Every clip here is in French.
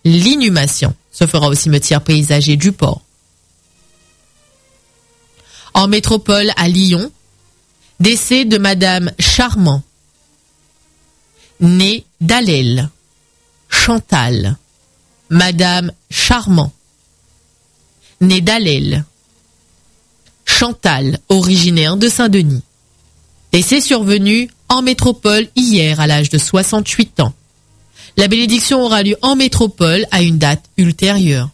L'inhumation se fera au cimetière paysager du Port. En métropole à Lyon, décès de Madame Charmant, née d'Allèle, Chantal. Madame Charmant, née d'Allèle, Chantal, originaire de Saint-Denis. Décès survenu en métropole hier à l'âge de 68 ans. La bénédiction aura lieu en métropole à une date ultérieure.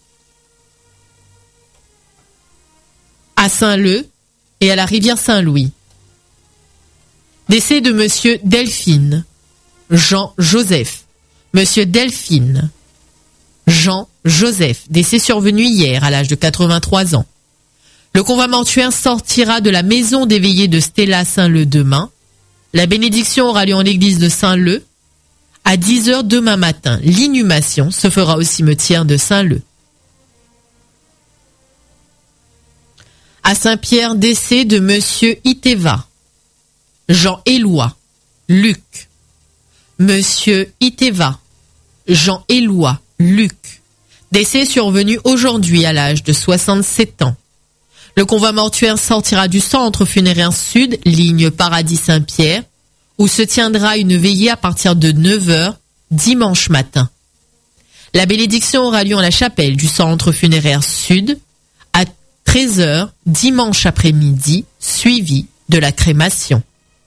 À Saint-Leu et à la rivière Saint-Louis. Décès de Monsieur Delphine, Jean-Joseph. Monsieur Delphine, Jean-Joseph, décès survenu hier à l'âge de 83 ans. Le convoi mortuaire sortira de la maison des veillées de Stella Saint-Leu demain. La bénédiction aura lieu en l'église de Saint-Leu à 10h demain matin. L'inhumation se fera au cimetière de Saint-Leu. À Saint-Pierre, décès de Monsieur Iteva, Jean-Éloi, Luc. Monsieur Iteva, Jean-Éloi, Luc. Décès survenu aujourd'hui à l'âge de 67 ans. Le convoi mortuaire sortira du centre funéraire sud, ligne Paradis-Saint-Pierre, où se tiendra une veillée à partir de 9h dimanche matin. La bénédiction aura lieu en la chapelle du centre funéraire sud à 13h dimanche après-midi, suivi de la crémation.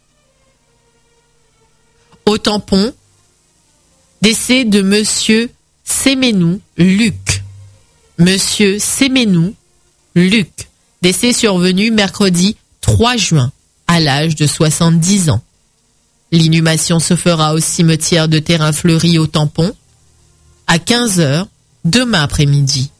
Au tampon, décès de Monsieur Séménou Luc. Monsieur Séménou Luc. Décès survenu mercredi 3 juin à l'âge de 70 ans. L'inhumation se fera au cimetière de Terrain Fleuri au tampon à 15h demain après-midi.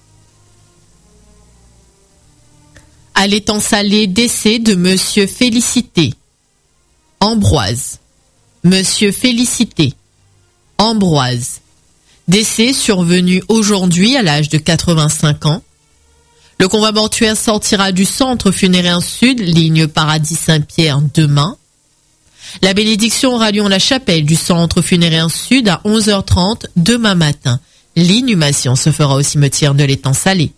À l'étang Salé, décès de Monsieur Félicité Ambroise. Monsieur Félicité Ambroise. Décès survenu aujourd'hui à l'âge de 85 ans. Le convoi mortuaire sortira du centre funéraire sud, ligne Paradis-Saint-Pierre demain. La bénédiction aura lieu en la chapelle du centre funéraire sud à 11h30 demain matin. L'inhumation se fera au cimetière de l'étang Salé.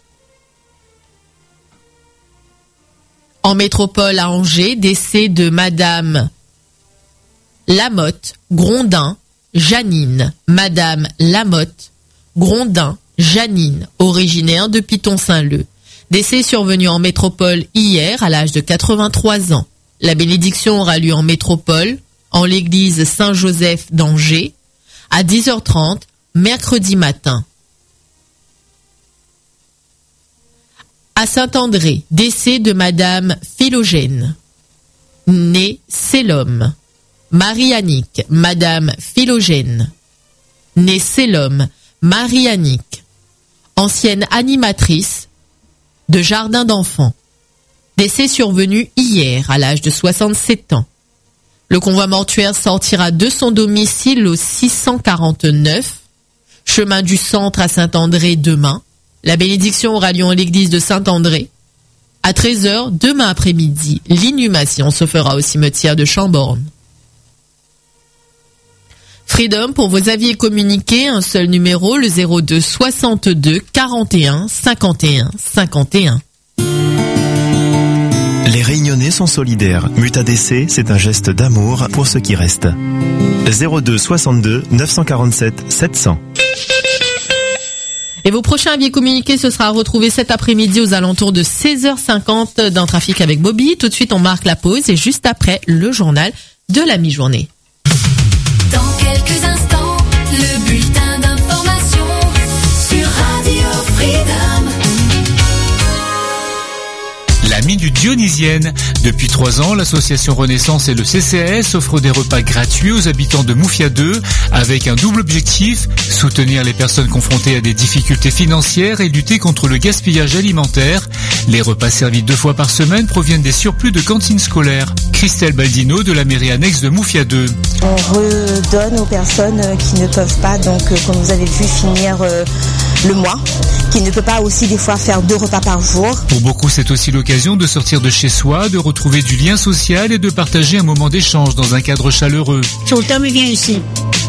En métropole à Angers, décès de Madame Lamotte, Grondin, Janine. Madame Lamotte, Grondin, Janine, originaire de Piton-Saint-Leu. Décès survenu en métropole hier à l'âge de 83 ans. La bénédiction aura lieu en métropole, en l'église Saint-Joseph d'Angers, à 10h30, mercredi matin. À Saint-André, décès de Madame Philogène, née Célum. Marie-Annick, Madame Philogène, née Célum. Marie-Annick, ancienne animatrice de jardin d'enfants. Décès survenu hier à l'âge de 67 ans. Le convoi mortuaire sortira de son domicile au 649, chemin du centre à Saint-André demain. La bénédiction aura lieu en l'église de Saint-André à 13h demain après-midi. L'inhumation se fera au cimetière de Chamborne. Freedom, pour vos avis et communiquer, un seul numéro, le 02 62 41 51 51. Les Réunionnais sont solidaires. Mutadc, c'est un geste d'amour pour ceux qui restent. 02 62 947 700. Et vos prochains avis et communiqués, ce sera à retrouver cet après-midi aux alentours de 16h50 dans Trafic avec Bobby. Tout de suite, on marque la pause et juste après, le journal de la mi-journée. Dans quelques instants, le bulletin d'information sur Radio Freedom. La Minute Dionysienne. Depuis 3 ans, l'association Renaissance et le CCAS offrent des repas gratuits aux habitants de Moufia 2 avec un double objectif, soutenir les personnes confrontées à des difficultés financières et lutter contre le gaspillage alimentaire. Les repas servis 2 fois par semaine proviennent des surplus de cantines scolaires. Christelle Baldino de la mairie annexe de Moufia 2. On redonne aux personnes qui ne peuvent pas, donc comme vous avez vu, finir le mois, qui ne peut pas aussi des fois faire 2 repas par jour. Pour beaucoup, c'est aussi l'occasion de sortir de chez soi, de retrouver du lien social et de partager un moment d'échange dans un cadre chaleureux. Tout le temps, il vient ici.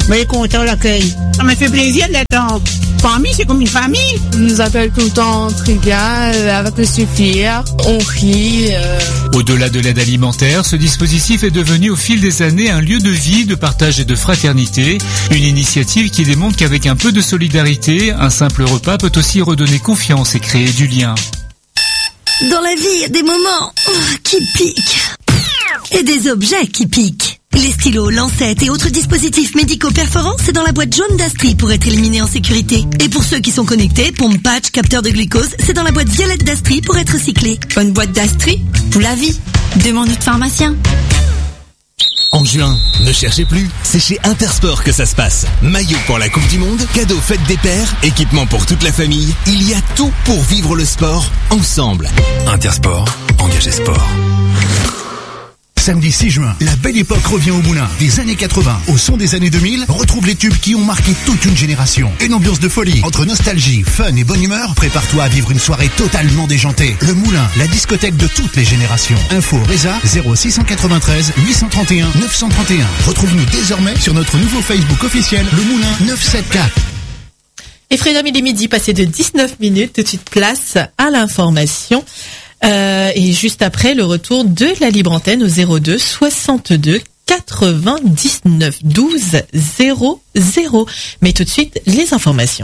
Mais content l'accueil. Ça me fait plaisir d'être en famille, c'est comme une famille. Ils nous appellent tout le temps très bien, avec le suffire, on rit. Au-delà de l'aide alimentaire, ce dispositif est devenu au fil des années un lieu de vie, de partage et de fraternité. Une initiative qui démontre qu'avec un peu de solidarité, un simple repas peut aussi redonner confiance et créer du lien. Dans la vie, il y a des moments qui piquent. Et des objets qui piquent. Les stylos, lancettes et autres dispositifs médicaux perforants, c'est dans la boîte jaune d'Astri pour être éliminé en sécurité. Et pour ceux qui sont connectés, pompe patch, capteur de glucose, c'est dans la boîte violette d'Astri pour être recyclé. Une boîte d'Astri pour la vie. Demande notre pharmacien. En juin, ne cherchez plus, c'est chez Intersport que ça se passe. Maillot pour la Coupe du Monde, cadeaux fête des pères, équipement pour toute la famille. Il y a tout pour vivre le sport ensemble. Intersport, engagé sport. Samedi 6 juin, la belle époque revient au Moulin. Des années 80 au son des années 2000, retrouve les tubes qui ont marqué toute une génération. Une ambiance de folie, entre nostalgie, fun et bonne humeur. Prépare-toi à vivre une soirée totalement déjantée. Le Moulin, la discothèque de toutes les générations. Info Reza 0693 831 931. Retrouve-nous désormais sur notre nouveau Facebook officiel, Le Moulin 974. Et Freedom, il est midi, passé de 19 minutes. Tout de suite, place à l'information. Et juste après, le retour de la libre antenne au 02 62 99 12 00. Mais tout de suite, les informations.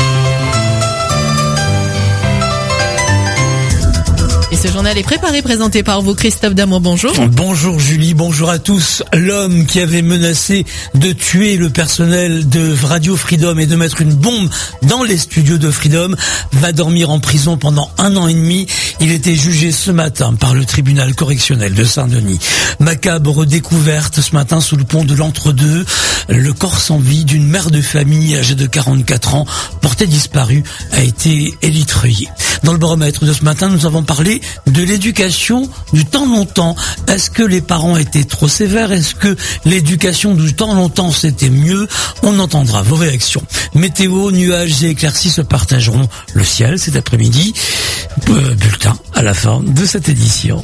Et ce journal est préparé, présenté par vous, Christophe Damour. Bonjour. Bonjour Julie, bonjour à tous. L'homme qui avait menacé de tuer le personnel de Radio Freedom et de mettre une bombe dans les studios de Freedom va dormir en prison pendant 1 an et demi. Il était jugé ce matin par le tribunal correctionnel de Saint-Denis. Macabre découverte ce matin sous le pont de l'Entre-deux. Le corps sans vie d'une mère de famille âgée de 44 ans, portée disparue, a été élitreuillé. Dans le baromètre de ce matin, nous avons parlé de l'éducation du temps longtemps. Est-ce que les parents étaient trop sévères? Est-ce que l'éducation du temps longtemps c'était mieux? On entendra vos réactions. Météo, nuages et éclaircies se partageront le ciel cet après-midi. Bulletin à la fin de cette édition.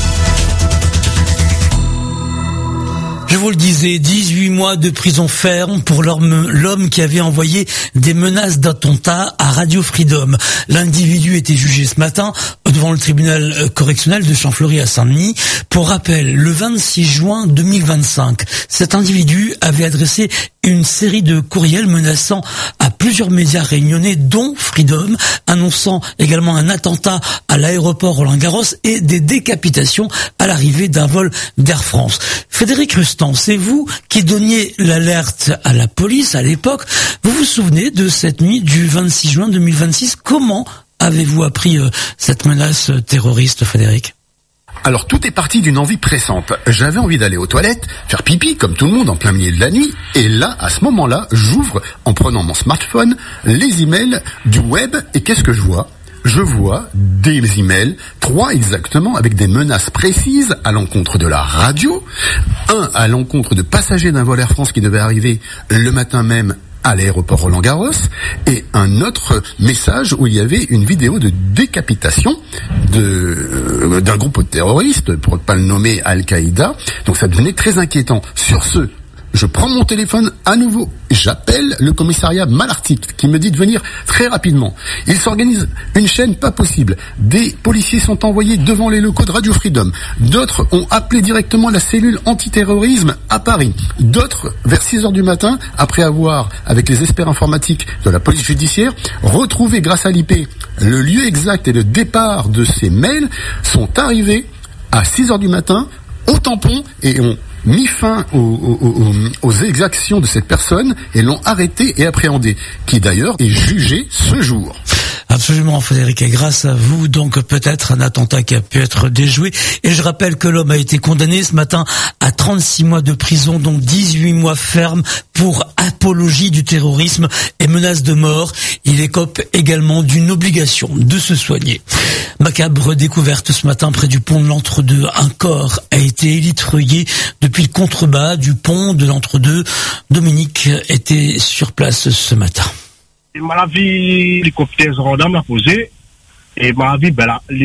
Je vous le disais, 18 mois de prison ferme pour l'homme qui avait envoyé des menaces d'attentat à Radio Freedom. L'individu était jugé ce matin devant le tribunal correctionnel de Champfleury à Saint-Denis. Pour rappel, le 26 juin 2025, cet individu avait adressé une série de courriels menaçant à plusieurs médias réunionnais, dont Freedom, annonçant également un attentat à l'aéroport Roland-Garros et des décapitations à l'arrivée d'un vol d'Air France. Frédéric Rustan, c'est vous qui donniez l'alerte à la police à l'époque. Vous vous souvenez de cette nuit du 26 juin 2026 ? Comment avez-vous appris cette menace terroriste, Frédéric ? Alors tout est parti d'une envie pressante. J'avais envie d'aller aux toilettes, faire pipi comme tout le monde en plein milieu de la nuit. Et là, à ce moment-là, j'ouvre en prenant mon smartphone les emails du web. Et qu'est-ce que je vois ? Je vois des emails, 3 exactement, avec des menaces précises à l'encontre de la radio, un à l'encontre de passagers d'un vol Air France qui devait arriver le matin même à l'aéroport Roland-Garros, et un autre message où il y avait une vidéo de décapitation d'un groupe terroriste, pour ne pas le nommer Al-Qaïda. Donc ça devenait très inquiétant. Sur ce, je prends mon téléphone à nouveau, j'appelle le commissariat Malartic qui me dit de venir très rapidement. Il s'organise une chaîne pas possible. Des policiers sont envoyés devant les locaux de Radio Freedom. D'autres ont appelé directement la cellule antiterrorisme à Paris. D'autres, vers 6h du matin, après avoir, avec les experts informatiques de la police judiciaire, retrouvé grâce à l'IP le lieu exact et le départ de ces mails, sont arrivés à 6h du matin au tampon et ont mis fin aux exactions de cette personne et l'ont arrêté et appréhendé, qui d'ailleurs est jugé ce jour. Absolument, Frédéric, et grâce à vous, donc peut-être un attentat qui a pu être déjoué. Et je rappelle que l'homme a été condamné ce matin à 36 mois de prison, donc 18 mois ferme pour apologie du terrorisme et menace de mort. Il écope également d'une obligation de se soigner. Macabre découverte ce matin près du pont de l'Entre-deux. Un corps a été élitreuillé depuis le contrebas du pont de l'Entre-deux. Dominique était sur place ce matin. Ma vie, l'hélicoptère random l'a posé. Et ma vie,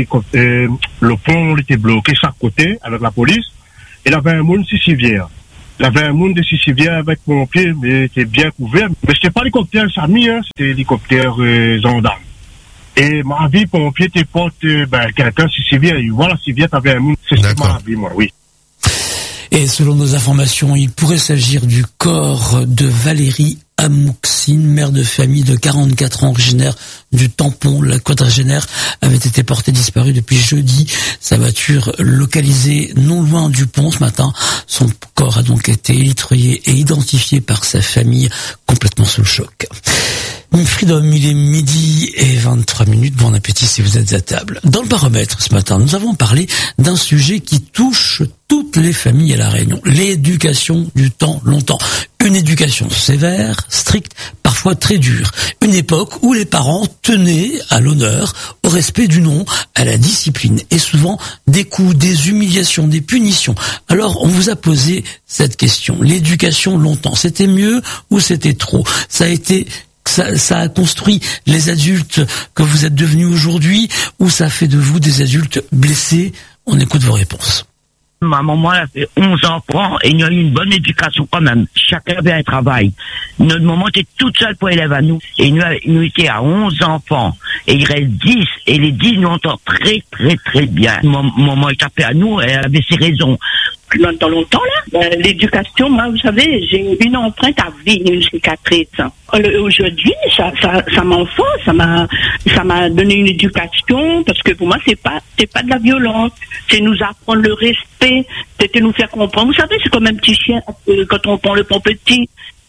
le pont était bloqué chaque côté avec la police. Et il y avait un monde si civière. Il y avait un monde de Sicilien avec pompiers, mais c'était bien couvert. Mais c'était pas l'hélicoptère Samy, hein, c'était l'hélicoptère gendarme. Et ma vie, pompier, t'es porte, quelqu'un Sicilien. Et voilà, Sicilien, t'avais un monde. C'est ma vie, moi, oui. Et selon nos informations, il pourrait s'agir du corps de Valérie Amouxine, mère de famille de 44 ans, originaire du Tampon. La quadragénaire avait été portée disparue depuis jeudi. Sa voiture localisée non loin du pont ce matin. Son corps a donc été élitreillé et identifié par sa famille, complètement sous le choc. Freedom, il est midi et 23 minutes. Bon appétit si vous êtes à table. Dans le baromètre ce matin, nous avons parlé d'un sujet qui touche toutes les familles à La Réunion. L'éducation du temps longtemps. Une éducation sévère, stricte, parfois très dure. Une époque où les parents tenaient à l'honneur, au respect du nom, à la discipline. Et souvent des coups, des humiliations, des punitions. Alors on vous a posé cette question. L'éducation longtemps, c'était mieux ou c'était trop? Ça a construit les adultes que vous êtes devenus aujourd'hui, ou ça fait de vous des adultes blessés? On écoute vos réponses. Ma maman a fait 11 enfants et il y a eu une bonne éducation quand même. Chacun avait un travail. Notre maman était toute seule pour élève à nous. Et nous étions à 11 enfants. Et il reste 10. Et les 10 nous entendent très, très, très bien. Maman est tapée à nous, elle avait ses raisons. Dans longtemps, là, l'éducation, moi, vous savez, j'ai une empreinte à vie, une cicatrice. Aujourd'hui, ça m'enfonce, ça m'a donné une éducation, parce que pour moi, c'est pas de la violence. C'est nous apprendre le respect, c'est nous faire comprendre. Vous savez, c'est comme un petit chien, quand on prend le pont petit,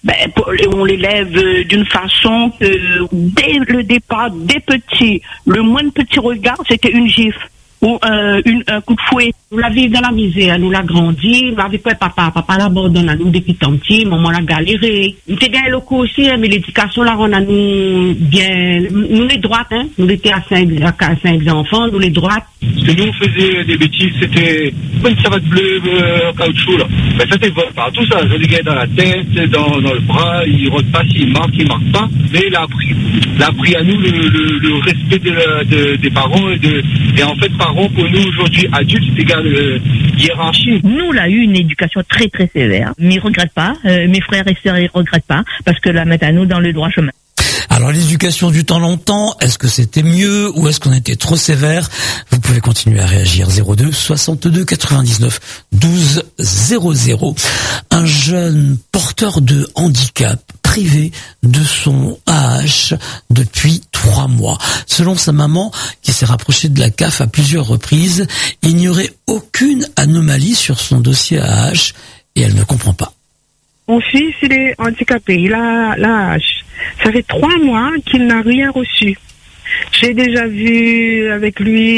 on l'élève d'une façon que, dès le départ, dès petit, le moindre petit regard, c'était une gifle. Ou un coup de fouet. Nous la vivons dans la misère, nous la grandi, nous la vivons papa l'abandonne à nous depuis tant petit, maman l'a galéré. Nous étions bien locaux aussi, mais l'éducation là, on a nous bien, nous les droites, hein. Nous étions à 5 enfants, nous les droites. Ce que nous faisions des bêtises, c'était une savate bleue caoutchouc là. Mais ça c'est partout ça, je les dans la tête, dans le bras, il rote pas, il marque pas. Mais il a appris à nous le respect des parents et en fait parents pour nous aujourd'hui adultes, c'est égal hiérarchie. Nous, on a eu une éducation très très sévère. Mais ils regrettent pas, mes frères et sœurs ils regrettent pas, parce que la mettent à nous dans le droit chemin. Alors l'éducation du temps longtemps, est-ce que c'était mieux ou est-ce qu'on était trop sévère? Vous pouvez continuer à réagir. 02 62 99 12 00. Un jeune porteur de handicap privé de son AAH depuis 3 mois. Selon sa maman, qui s'est rapprochée de la CAF à plusieurs reprises, il n'y aurait aucune anomalie sur son dossier AAH et elle ne comprend pas. Mon fils, il est handicapé, il a l'AAH. Ça fait 3 mois qu'il n'a rien reçu. J'ai déjà vu avec lui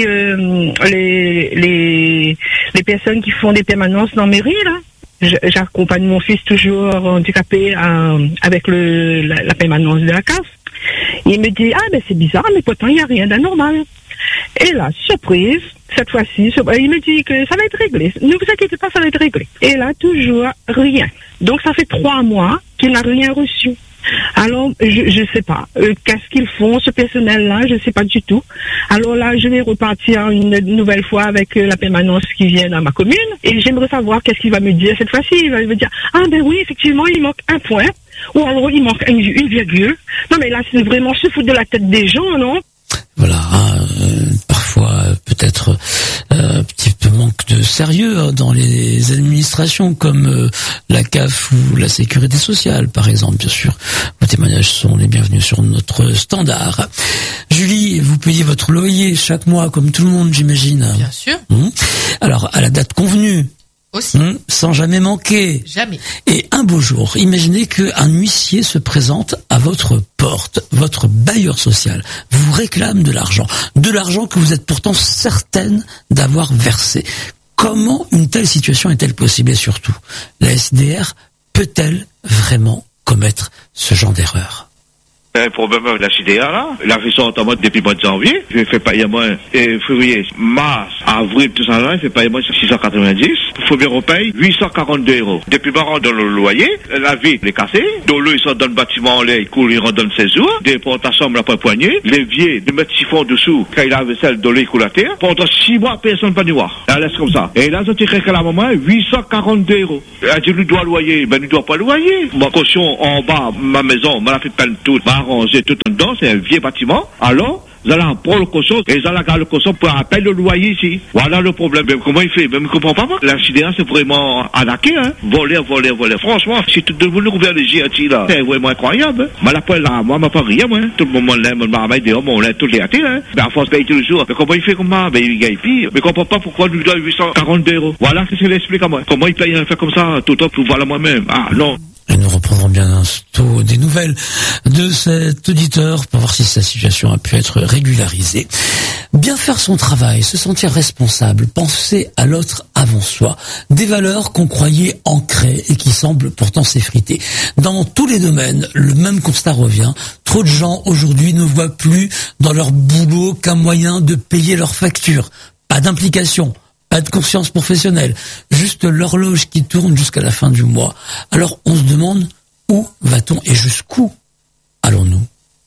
les personnes qui font des permanences dans mairie, là. J'accompagne mon fils toujours handicapé avec la permanence de la CAF. Il me dit, c'est bizarre, mais pourtant il n'y a rien d'anormal. Et là, surprise, cette fois-ci, il me dit que ça va être réglé. Ne vous inquiétez pas, ça va être réglé. Et là, toujours rien. Donc ça fait 3 mois qu'il n'a rien reçu. Alors, je sais pas. Qu'est-ce qu'ils font, ce personnel-là? Je sais pas du tout. Alors là, je vais repartir une nouvelle fois avec la permanence qui vient dans ma commune. Et j'aimerais savoir qu'est-ce qu'il va me dire cette fois-ci. Il va me dire, oui, effectivement, il manque un point. Ou alors, il manque une virgule. Non, mais là, c'est vraiment se foutre de la tête des gens, non? Voilà, parfois peut-être un petit peu manque de sérieux dans les administrations comme la CAF ou la Sécurité sociale, par exemple. Bien sûr, vos témoignages sont les bienvenus sur notre standard. Julie, vous payez votre loyer chaque mois comme tout le monde, j'imagine. Bien sûr. Alors, à la date convenue. Aussi. Sans jamais manquer. Jamais. Et un beau jour, imaginez qu'un huissier se présente à votre porte, votre bailleur social, vous réclame de l'argent que vous êtes pourtant certaine d'avoir versé. Comment une telle situation est-elle possible? Et surtout, la SDR peut-elle vraiment commettre ce genre d'erreur? Un problème avec la CDA, là. La fait ça en mode depuis le mois de janvier. Je fais paiement, février, mars, avril, tout ça, là. Je fais paiement 690. Il faut bien qu'on paye 842 €. Depuis le mois, dans le loyer, la vie est cassée. Dans l'eau, ils sont dans le bâtiment, là, ils coulent, ils rentrent dans 16 jours. Des portations, là, pas poignée. L'évier, de mettre siphon dessous, quand il a la vaisselle, dans l'eau, il coule à terre. Pendant 6 mois, personne ne peut n'y voir. Elle laisse comme ça. Et là, je dirais qu'à la maman, 842 €. Elle dit, nous doit loyer. Ben, nous doit pas loyer. Ma caution en bas, ma maison, m'a fait peine toute, m'a arrangé tout en dedans, c'est un vieux bâtiment. Alors, vous allez en prendre le caution et vous allez garder le caution pour appeler le loyer ici. Voilà le problème. Même comment il fait? Même je comprends pas, moi. La CDA, c'est vraiment arnaqué, hein. Voler. Franchement, si tout le monde ouvert les yeux, là, c'est vraiment incroyable, hein. Mais la poêle, là, moi, m'a pas rien, moi. Tout le monde l'aime, m'a mis dehors, on l'aime tous les athées, hein. Mais à force de payer tous les jours. Mais comment il fait comme ça? Ben, il gagne pire. Mais je comprends pas pourquoi nous donne 842 €. Voilà ce que c'est l'explique à moi. Comment il paye un fait comme ça, tout le temps, pour voir moi-même? Ah, non. Et nous reprendrons bien des nouvelles de cet auditeur pour voir si sa situation a pu être régularisée. Bien faire son travail, se sentir responsable, penser à l'autre avant soi. Des valeurs qu'on croyait ancrées et qui semblent pourtant s'effriter. Dans tous les domaines, le même constat revient. Trop de gens aujourd'hui ne voient plus dans leur boulot qu'un moyen de payer leurs factures. Pas d'implication. Pas de conscience professionnelle, juste l'horloge qui tourne jusqu'à la fin du mois. Alors on se demande où va-t-on et jusqu'où allons-nous?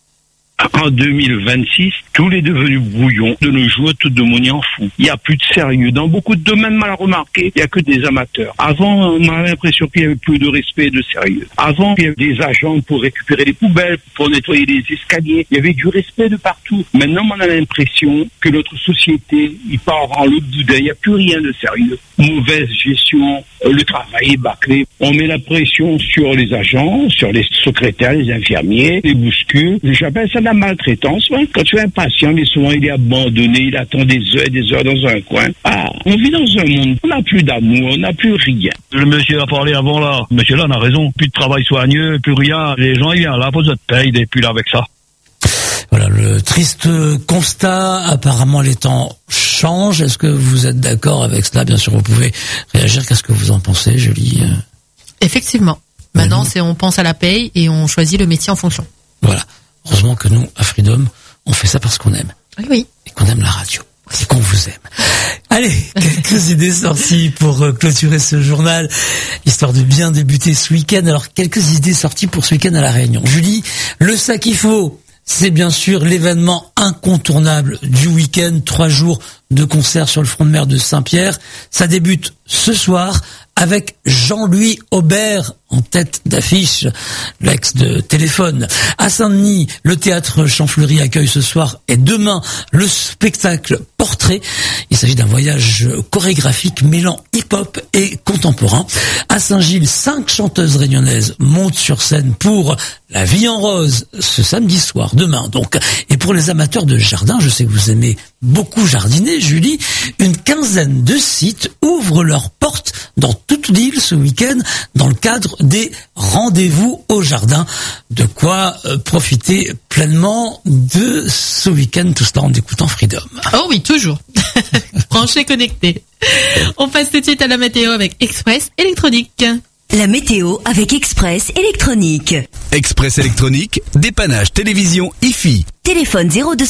En 2026, tout est devenu brouillon. De nos jours, tout le monde en fout. Il n'y a plus de sérieux. Dans beaucoup de domaines mal remarqués, il n'y a que des amateurs. Avant, on a l'impression qu'il y avait plus de respect et de sérieux. Avant, il y avait des agents pour récupérer les poubelles, pour nettoyer les escaliers. Il y avait du respect de partout. Maintenant, on a l'impression que notre société, il part en l'autre boudin. Il n'y a plus rien de sérieux. Mauvaise gestion, le travail est bâclé. On met la pression sur les agents, sur les secrétaires, les infirmiers, les bouscules. J'appelle ça la maltraitance. Ouais. Quand tu es un patient, mais souvent il est abandonné, il attend des heures et des heures dans un coin. Ah, on vit dans un monde, on n'a plus d'amour, on n'a plus rien. Le monsieur a parlé avant là. Le monsieur là, on a raison. Plus de travail soigneux, plus rien. Les gens, ils viennent là, pour se payer, et puis là avec ça. Voilà, le triste constat. Apparemment, les temps changent. Est-ce que vous êtes d'accord avec cela? Bien sûr, vous pouvez réagir. Qu'est-ce que vous en pensez, Julie? Effectivement. Maintenant, on pense à la paye et on choisit le métier en fonction. Voilà. Heureusement que nous, à Freedom, on fait ça parce qu'on aime. Oui. Et qu'on aime la radio. Et qu'on vous aime. Allez, quelques idées sorties pour clôturer ce journal, histoire de bien débuter ce week-end. Alors, quelques idées sorties pour ce week-end à La Réunion. Julie, le sac qu'il faut, c'est bien sûr l'événement incontournable du week-end. 3 jours de concert sur le front de mer de Saint-Pierre. Ça débute ce soir avec Jean-Louis Aubert en tête d'affiche, l'ex de Téléphone. À Saint-Denis, le théâtre Champfleury accueille ce soir et demain le spectacle Portrait. Il s'agit d'un voyage chorégraphique mêlant hip-hop et contemporain. À Saint-Gilles, 5 chanteuses réunionnaises montent sur scène pour La Vie en Rose ce samedi soir, demain donc. Et pour les amateurs de jardin, je sais que vous aimez beaucoup jardiner, Julie, une quinzaine de sites ouvrent leurs portes dans toute l'île ce week-end dans le cadre des rendez-vous au jardin. De quoi profiter pleinement de ce week-end, tout cela en écoutant Freedom. Oh oui, toujours. Branché, connecté. On passe tout de suite à la météo avec Express Électronique. La météo avec Express Électronique. Express Électronique, dépannage télévision IFI. Téléphone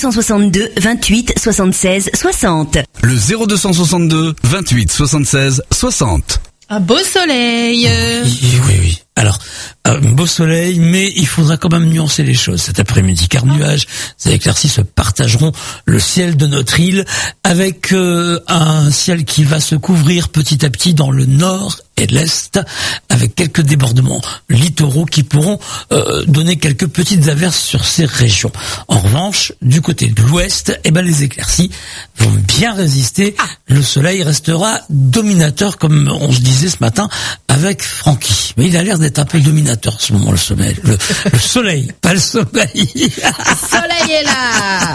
0262 28 76 60. Le 0262 28 76 60. Un beau soleil. Oui. Alors, un beau soleil, mais il faudra quand même nuancer les choses cet après-midi, car nuages et éclaircies se partageront le ciel de notre île, avec un ciel qui va se couvrir petit à petit dans le nord et l'est, avec quelques débordements littoraux qui pourront donner quelques petites averses sur ces régions. En revanche, du côté de l'ouest, les éclaircies vont bien résister. Le soleil restera dominateur, comme on se disait ce matin avec Francky. Mais il a l'air d'être un peu dominateur en ce moment, le soleil. Le soleil, pas le sommeil. Le soleil est là.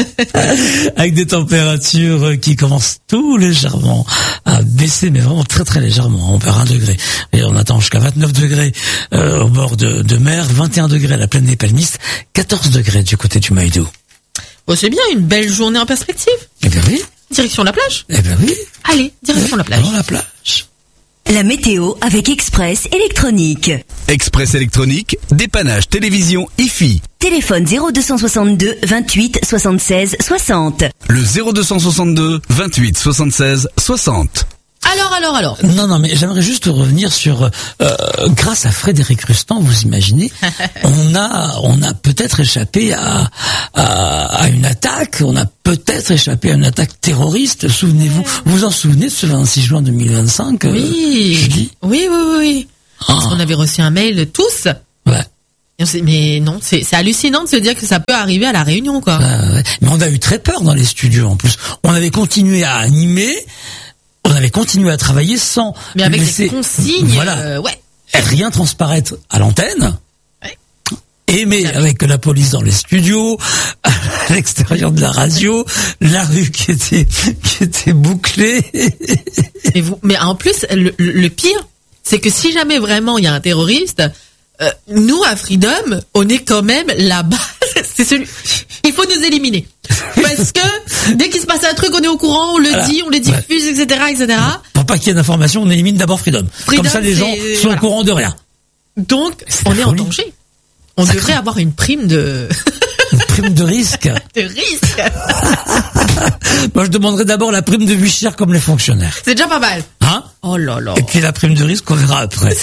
Avec des températures qui commencent tout légèrement à baisser, mais vraiment très très légèrement. On perd 1 degré. Et on attend jusqu'à 29 degrés au bord de mer, 21 degrés à la plaine des Palmistes, 14 degrés du côté du Maïdou. Bon, c'est bien, une belle journée en perspective. Eh bien oui. Direction la plage. Eh bien oui. Allez, direction la plage. Allons la plage. La météo avec Express Électronique. Express électronique, dépannage télévision IFI. Téléphone 0262 28 76 60. Le 0262 28 76 60. Alors. Non, mais j'aimerais juste revenir sur, grâce à Frédéric Rustan, vous imaginez, on a peut-être échappé à une attaque, on a peut-être échappé à une attaque terroriste, souvenez-vous, vous vous en souvenez de ce 26 juin 2025? Oui. Parce qu'on avait reçu un mail tous. Ouais. Mais non, c'est hallucinant de se dire que ça peut arriver à la Réunion, quoi. Ouais. Mais on a eu très peur dans les studios, en plus. On avait continué à animer, on avait continué à travailler sans... Mais avec laisser, des consignes, voilà, ouais. Rien transparaître à l'antenne. Ouais. Mais avec la police dans les studios, à l'extérieur de la radio, la rue qui était bouclée. Mais en plus, le pire, c'est que si jamais vraiment il y a un terroriste, nous à Freedom, on est quand même la base. Il faut nous éliminer. Parce que dès qu'il se passe un truc, on est au courant, on le dit, on le diffuse, etc. Pour pas qu'il y ait d'informations, on élimine d'abord Freedom. Comme ça, les gens sont au courant de rien. Donc, on est en danger. On devrait avoir une prime de... Une prime de risque. De risque. Moi, je demanderais d'abord la prime de Vichère comme les fonctionnaires. C'est déjà pas mal. Hein? Oh là là. Et puis la prime de risque, on verra après.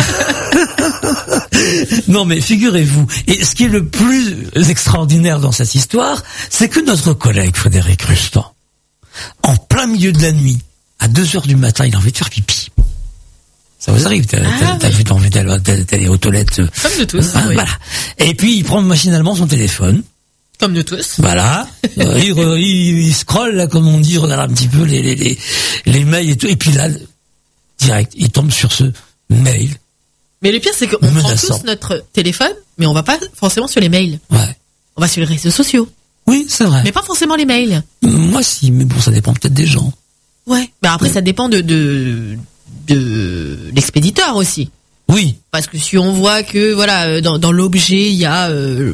Non, mais figurez-vous, et ce qui est le plus extraordinaire dans cette histoire, c'est que notre collègue Frédéric Rustan, en plein milieu de la nuit, à 2h du matin, il a envie de faire pipi. Ça vous arrive, t'as envie d'aller aux toilettes. Comme de tous. Hein, oui. Voilà. Et puis, il prend machinalement son téléphone. Comme de tous. Voilà. Il scrolle, là, comme on dit, regarde un petit peu les mails et tout. Et puis là, direct, il tombe sur ce mail. Mais le pire, c'est qu'on prend tous notre téléphone, mais on va pas forcément sur les mails. Ouais. On va sur les réseaux sociaux. Oui, c'est vrai. Mais pas forcément les mails. Moi, si, mais bon, ça dépend peut-être des gens. Ouais. Mais après, ça dépend de l'expéditeur aussi. Oui. Parce que si on voit que, voilà, dans l'objet, il y a,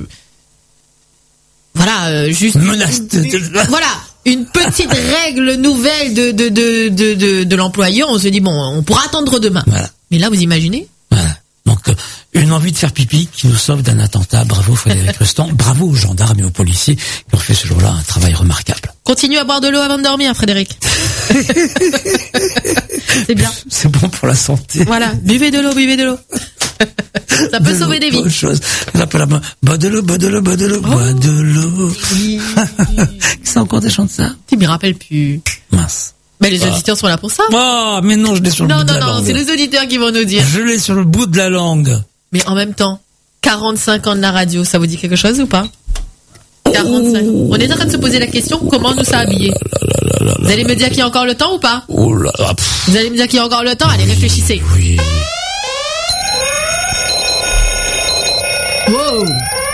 juste. Menace. Voilà. Une petite règle nouvelle de l'employeur, on se dit, bon, on pourra attendre demain. Voilà. Mais là, vous imaginez? Voilà. Donc, une envie de faire pipi qui nous sauve d'un attentat. Bravo Frédéric Rustan. Bravo aux gendarmes et aux policiers qui ont fait ce jour-là un travail remarquable. Continue à boire de l'eau avant de dormir, Frédéric. C'est bien. C'est bon pour la santé. Voilà. Buvez de l'eau. Ça peut sauver des vies. Autre chose. Bois de l'eau. Oui. C'est encore des chants de ça? Tu m'y rappelles plus. Mince. Mais les auditeurs sont là pour ça. Oh, mais non, je l'ai sur le bout de la langue. Non, c'est les auditeurs qui vont nous dire. Je l'ai sur le bout de la langue. Mais en même temps, 45 ans de la radio, ça vous dit quelque chose ou pas? 45. On est en train de se poser la question, comment nous ça habillé? Vous allez me dire qu'il y a encore le temps ou pas? Oh là là. Vous allez me dire qu'il y a encore le temps? Allez, réfléchissez. Oui. Wow.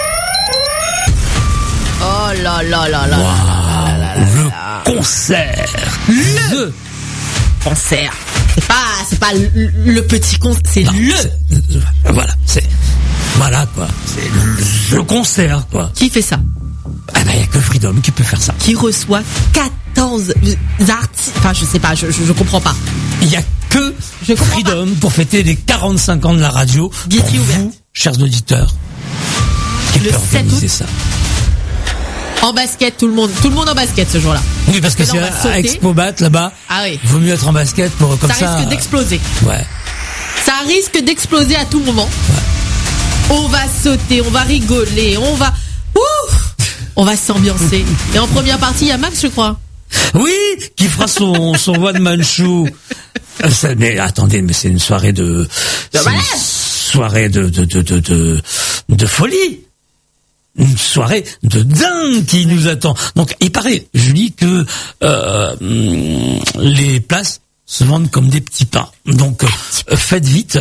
Oh là là là là. Le concert. Le concert. C'est pas le petit concert, c'est Voilà, voilà quoi. C'est le concert quoi. Qui fait ça? Ah bah, il y a que Freedom qui peut faire ça. Qui reçoit 14 artistes. Enfin, je sais pas, je comprends pas. Il y a que Freedom pour fêter les 45 ans de la radio. Pour vous, chers auditeurs, qui peut organiser ça. En basket, tout le monde en basket ce jour-là. Oui, parce que c'est à Expobat là-bas. Ah oui. Il vaut mieux être en basket pour comme ça. Ça risque d'exploser. Ouais. Ça risque d'exploser à tout moment. Ouais. On va sauter, on va rigoler, on va s'ambiancer. Et en première partie, il y a Max, je crois. Oui, qui fera son one man show. Mais attendez, mais c'est une soirée de folie. Une soirée de dingue qui nous attend. Donc, il paraît, Julie, que les places se vendent comme des petits pains. Donc, faites vite.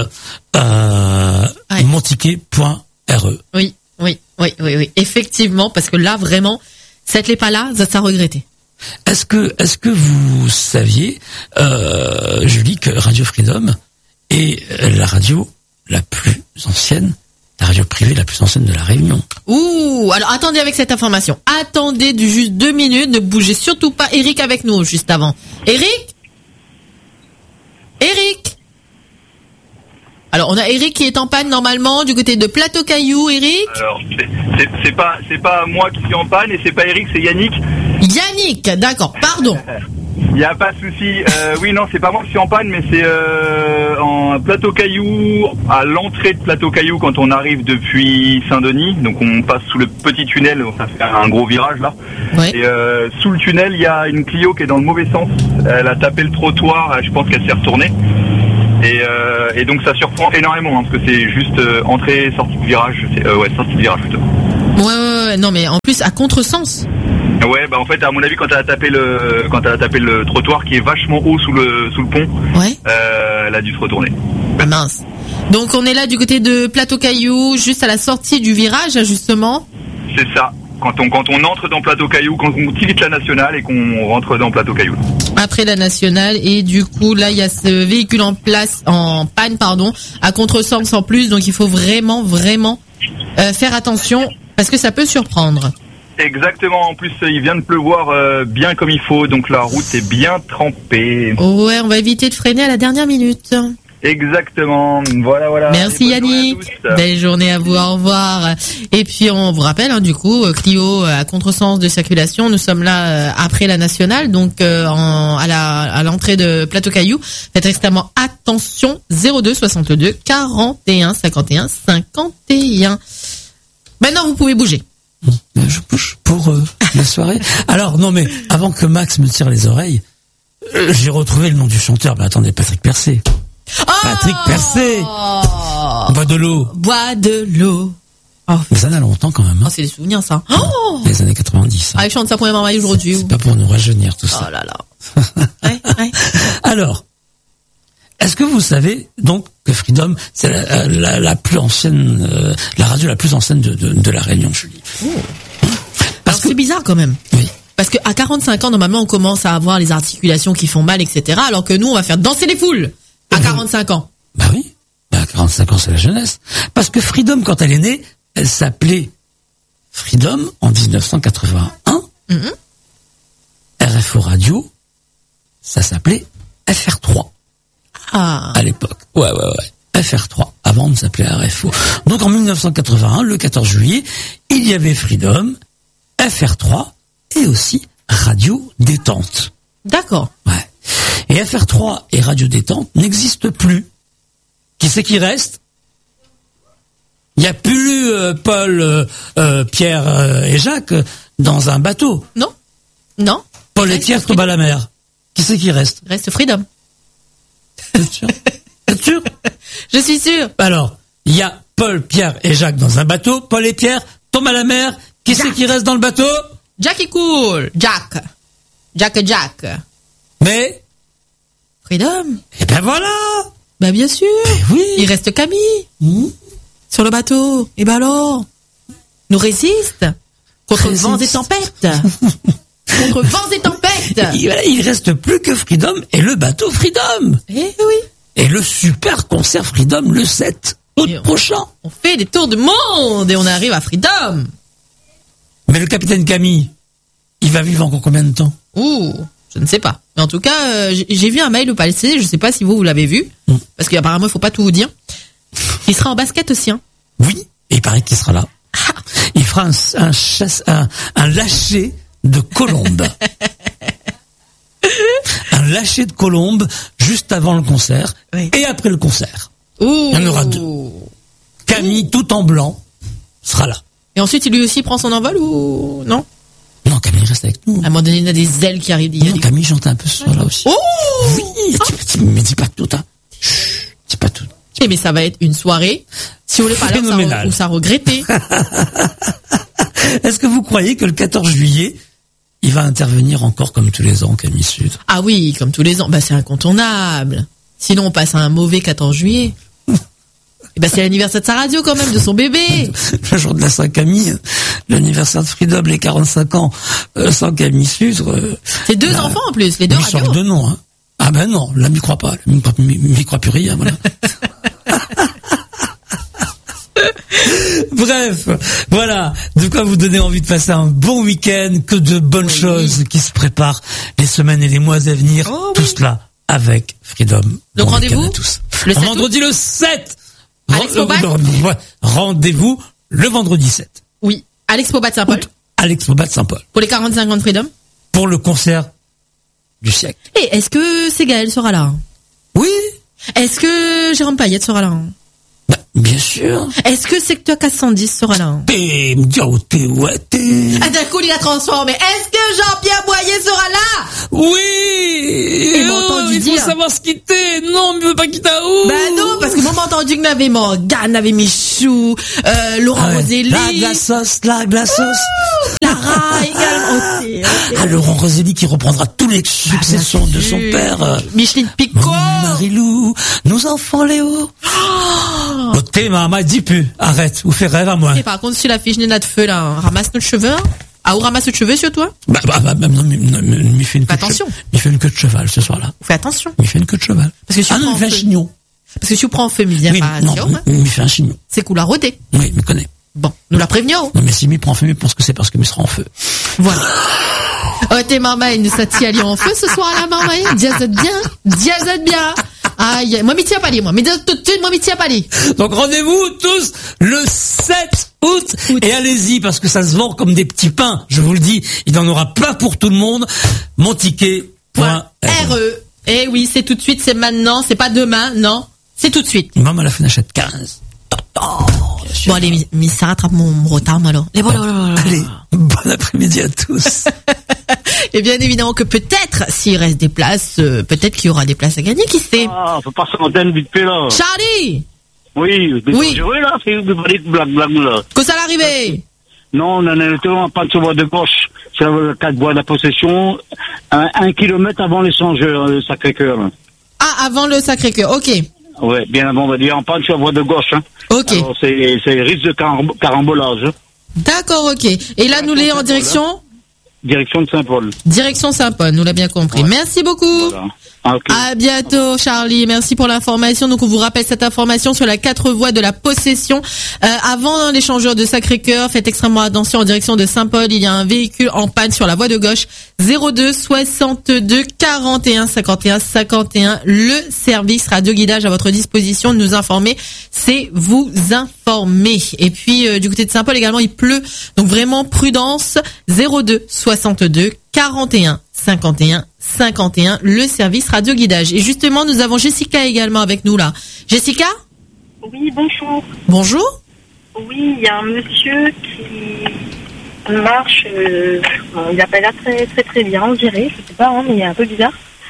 Montiquet.re. Oui. Effectivement, parce que là, vraiment, si elle n'est pas là, ça regretter. Est-ce que vous saviez, Julie, que Radio Freedom est la radio la plus ancienne, la radio privée la plus ancienne de la Réunion? Ouh, alors attendez avec cette information. Attendez juste 2 minutes, ne bougez surtout pas. Eric avec nous juste avant. Eric. Alors, on a Eric qui est en panne normalement du côté de Plateau Caillou. Eric? Alors, c'est pas moi qui suis en panne et c'est pas Eric, c'est Yannick. Yannick, d'accord, pardon. Il n'y a pas de souci. Oui, non, c'est pas moi qui suis en panne, mais c'est en Plateau Caillou, à l'entrée de Plateau Caillou quand on arrive depuis Saint-Denis. Donc on passe sous le petit tunnel, ça fait un gros virage là. Ouais. Et sous le tunnel, il y a une Clio qui est dans le mauvais sens. Elle a tapé le trottoir, je pense qu'elle s'est retournée. Et donc ça surprend énormément, hein, parce que c'est juste entrée, sortie de virage. Sortie de virage plutôt. Ouais, non mais en plus à contresens. Ouais, bah en fait à mon avis quand elle a tapé le trottoir qui est vachement haut sous le pont, ouais. Elle a dû se retourner. Ah mince. Donc on est là du côté de Plateau Caillou, juste à la sortie du virage justement. C'est ça. Quand on entre dans Plateau Caillou, quand on quitte la nationale et qu'on rentre dans Plateau Caillou. Après la nationale, et du coup là il y a ce véhicule en panne à contresens en plus, donc il faut vraiment faire attention parce que ça peut surprendre. Exactement, en plus il vient de pleuvoir bien comme il faut, donc la route est bien trempée. Ouais, on va éviter de freiner à la dernière minute. Exactement, voilà. Merci Yannick, belle journée à vous, au revoir. Et puis on vous rappelle, du coup, Clio à contresens de circulation, nous sommes là après la nationale, donc à l'entrée de Plateau Caillou. Faites extrêmement attention, 02 62 41 51 51. Maintenant vous pouvez bouger. Je bouge pour la soirée. Alors non mais avant que Max me tire les oreilles, j'ai retrouvé le nom du chanteur. Ben attendez, Patrick Percé. Patrick Percé. Bois de l'eau. Oh. Mais ça n'a longtemps quand même. Hein. Oh, c'est des souvenirs ça. Oh, les années 90. Hein. Ah, il chante ça pour les mamans aujourd'hui. C'est pas pour nous rajeunir tout ça. Oh là là. Ouais. Alors, est-ce que vous savez donc que Freedom c'est la plus ancienne, la radio la plus ancienne de la Réunion, Julie. Parce que c'est bizarre quand même. Oui. Parce qu'à 45 ans, normalement, on commence à avoir les articulations qui font mal, etc. Alors que nous, on va faire danser les foules à 45 ans. Bah oui. Bah, à 45 ans, c'est la jeunesse. Parce que Freedom, quand elle est née, elle s'appelait Freedom en 1981. Mm-hmm. RFO Radio, ça s'appelait FR3. Ah. À l'époque. Ouais. FR3. Avant, on s'appelait RFO. Donc, en 1981, le 14 juillet, il y avait Freedom, FR3, et aussi Radio Détente. D'accord. Ouais. Et FR3 et Radio Détente n'existent plus. Qui c'est qui reste? Il n'y a plus Paul, Pierre et Jacques dans un bateau. Non. Paul et Pierre tombent à la mer. Qui c'est qui reste? Reste Freedom. T'es sûr? T'es sûr? Je suis sûr. Alors, il y a Paul, Pierre et Jacques dans un bateau. Paul et Pierre tombent à la mer. Qui c'est qui reste dans le bateau? Jack est cool. Jack. Mais Freedom. Eh ben voilà. Ben bien sûr. Oui. Il reste Camille. Sur le bateau. Et ben alors, nous résiste contre vents et tempêtes. Contre vents et tempêtes. Il reste plus que Freedom et le bateau Freedom. Eh oui. Et le super concert Freedom le 7 août prochain. On fait des tours du monde et on arrive à Freedom. Mais le capitaine Camille, il va vivre encore combien de temps? Ouh, je ne sais pas. Mais en tout cas, j'ai vu un mail au passé, je ne sais pas si vous l'avez vu, parce qu'apparemment, il ne faut pas tout vous dire. Il sera en basket aussi, hein. Oui, et il paraît qu'il sera là. Il fera un lâcher de colombe. Un lâcher de colombe juste avant le concert et après le concert. Ouh. Il y en aura deux. Camille, tout en blanc, sera là. Et ensuite, il lui aussi prend son envol ou non? Non, Camille reste avec nous. À un moment donné, il y a des ailes qui arrivent. Non, Camille chante un peu ce soir-là aussi. Oh oui, mais dis pas tout, hein. Chut, dis pas tout. Eh mais ça va être une soirée, si vous voulez pas là où ça regrettait. Est-ce que vous croyez que le 14 juillet, il va intervenir encore comme tous les ans, Camille Sud? Ah oui, comme tous les ans. Bah, c'est incontournable. Sinon, on passe à un mauvais 14 juillet. Et ben c'est l'anniversaire de sa radio quand même, de son bébé. Le jour de la Saint-Camille, l'anniversaire de Freedom, les 45 ans, sans Camille Sudre. C'est deux enfants en plus, les deux radios. Change de nom, hein. Ah ben non, là m'y croit pas, m'y croit plus rien, voilà. Bref, voilà, de quoi vous donner envie de passer un bon week-end, que de bonnes choses qui se préparent les semaines et les mois à venir, tout cela avec Freedom. Donc rendez-vous tous. Le vendredi le 7 À l'Expobat. Rendez-vous le vendredi 7. Oui, à l'Expobat de Saint-Paul. À l'Expobat de Saint-Paul. Pour les 45 ans de Freedom. Pour le concert du siècle. Et est-ce que Ségaël sera là? Oui. Est-ce que Jérôme Payette sera là? Bien sûr. Est-ce que Secteur 410 sera là? Ah, d'un coup, il a transformé. Est-ce que Jean-Pierre Boyer sera là? Oui. Et il faut savoir se quitter. Non, mais il veut pas quitter à où? Ben non, parce que moi, entendu que n'avait Morgane, n'avait Michou, Laurent Roselli. La glaços. Lara également. Ah, Laurent Roselli qui reprendra tous les succès de son père. Micheline Picot. Marilou. Nos enfants Léo. T'es maman, dis plus. Arrête, ou fais rêve à moi. Et par contre, si la fille n'est pas de feu, là, ramasse notre cheveux. Ah, ou ramasse notre cheveux sur toi? Non, mais fait une queue attention. Il fait une queue de cheval ce soir-là. Fais attention. Il fait une queue de cheval. Parce que si il fait un chignon. Parce que si tu prends en feu, il vient pas. Non, il fait un chignon. C'est couleur rôtée. Oui, il me connaît. Bon, nous la prévenions. Non, mais si il prend en feu, il pense que c'est parce que il sera en feu. Voilà. Oh, t'es marmaille, nous s'attire aller en feu ce soir là, marmaille. Diazette bien. Aïe, moi, m'y tiens pas les, moi. Mais tout de suite, moi, m'y tiens pas les. Donc, rendez-vous tous le 7 août. Et allez-y, parce que ça se vend comme des petits pains. Je vous le dis, il en aura pas pour tout le monde. Monticket.re. Eh oui, c'est tout de suite, c'est maintenant, c'est pas demain, non. C'est tout de suite. Maman, la fin achète 15. Bon, allez, mais ça rattrape mon retard, moi, alors. Allez, bon après-midi à tous. Et bien évidemment que peut-être, s'il reste des places, peut-être qu'il y aura des places à gagner, qui sait. Ah, faut passer l'antenne vite fait, là. Charlie! Oui, là, c'est une blague, là. Que ça l'arrivait? Non, on en était en panne sur voie de gauche. C'est la 4 voies de la possession. 1 kilomètre avant l'échangeur, le Sacré-Cœur. Ah, avant le Sacré-Cœur, ok. Ouais, bien avant, on va dire, en panne sur la voie de gauche, hein. Ok. Alors, c'est risque de carambolage. D'accord, ok. Et là, nous l'est en direction? Direction de Saint-Paul. Direction Saint-Paul, nous l'a bien compris. Ouais. Merci beaucoup. Voilà. Okay. À bientôt, Charlie. Merci pour l'information. Donc, on vous rappelle cette information sur la 4 voies de la possession. Avant l'échangeur de Sacré-Cœur, faites extrêmement attention en direction de Saint-Paul. Il y a un véhicule en panne sur la voie de gauche. 02 62 41 51 51. Le service radio guidage à votre disposition de nous informer. C'est vous informer. Et puis, du côté de Saint-Paul également, il pleut. Donc, vraiment, prudence. 02 62 41 51 51, le service radio guidage. Et justement, nous avons Jessica également avec nous là. Jessica? Oui, bonjour. Bonjour. Oui, il y a un monsieur qui marche, il a pas l'air très bien, on dirait, je sais pas, hein, mais il est un peu bizarre.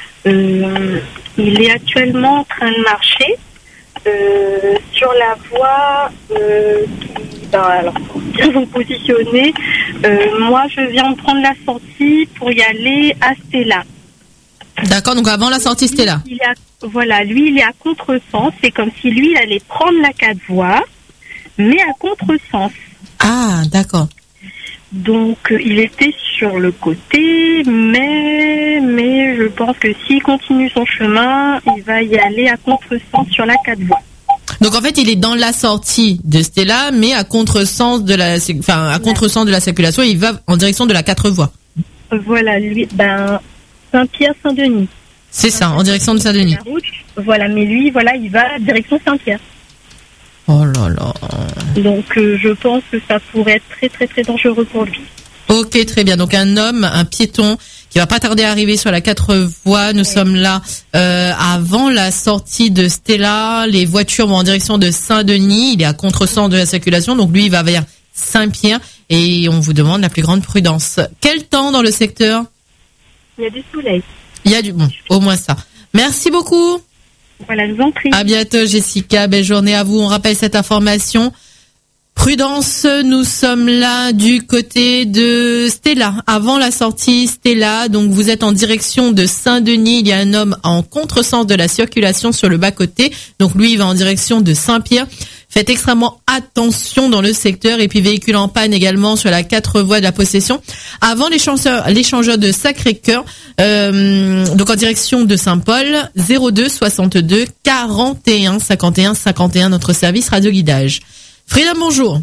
Il est actuellement en train de marcher sur la voie alors pour bien vous positionner, moi je viens de prendre la sortie pour y aller à Stella. D'accord, donc avant la sortie Stella. Lui, il est à contresens. C'est comme si lui, il allait prendre la 4 voies, mais à contresens. Ah, d'accord. Donc, il était sur le côté, mais je pense que s'il continue son chemin, il va y aller à contresens sur la 4 voies. Donc en fait, il est dans la sortie de Stella, mais à contresens de la circulation, il va en direction de la 4 voies. Voilà, lui, Saint-Pierre-Saint-Denis. C'est ça, en direction de Saint-Denis. Voilà, mais lui, il va direction Saint-Pierre. Oh là là. Donc je pense que ça pourrait être très très très dangereux pour lui. Ok, très bien. Donc un homme, un piéton, qui va pas tarder à arriver sur la 4 voies. Nous sommes là avant la sortie de Stella. Les voitures vont en direction de Saint-Denis. Il est à contresens de la circulation. Donc lui, il va vers Saint-Pierre. Et on vous demande la plus grande prudence. Quel temps dans le secteur? Il y a du soleil. Il y a bon, au moins ça. Merci beaucoup. Voilà, je vous en prie. À bientôt, Jessica. Belle journée à vous. On rappelle cette information. Prudence, nous sommes là du côté de Stella, avant la sortie Stella. Donc vous êtes en direction de Saint-Denis. Il y a un homme en contresens de la circulation sur le bas-côté. Donc lui, il va en direction de Saint-Pierre. Faites extrêmement attention dans le secteur. Et puis véhicule en panne également sur la 4 voies de la possession. Avant l'échangeur de Sacré-Cœur, donc en direction de Saint-Paul, 02 62 41 51 51, notre service radio guidage. Freedom, bonjour.